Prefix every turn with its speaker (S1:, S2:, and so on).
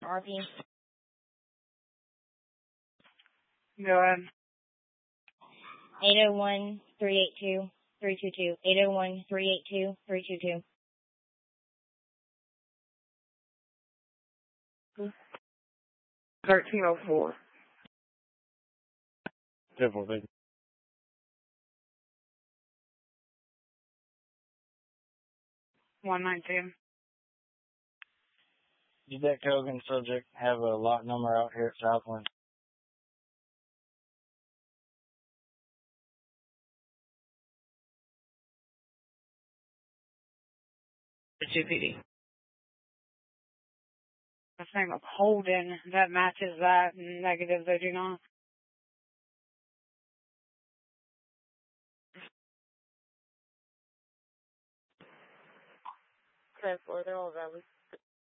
S1: RP.
S2: Go ahead.
S1: 801-382-322. 801-382-322.
S2: 1304.
S3: Simple, baby.
S2: 119.
S3: Did that Kogan subject have a lot number out here at Southland?
S4: The 2PD.
S2: The thing of Holden that matches that negative they do not.
S1: Okay, 4, they're all valid.